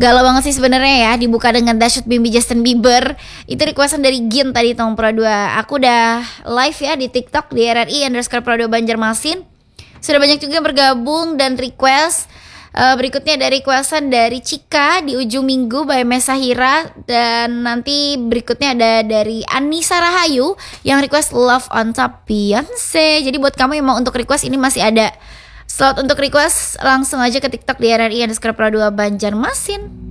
Galau banget sih sebenarnya ya, dibuka dengan Dashut Bimbi Justin Bieber. Itu requestan dari Gin tadi tahun Pro 2. Aku udah live ya di TikTok di RRI_Pro 2 Banjarmasin. Sudah banyak juga yang bergabung dan request. Berikutnya ada requestan dari Cika di ujung minggu by Mesahira. Dan nanti berikutnya ada dari Anissa Rahayu yang request Love on Top Beyonce. Jadi buat kamu yang mau untuk request, ini masih ada slot untuk request. Langsung aja ke TikTok di RRI_Pro 2 Banjarmasin.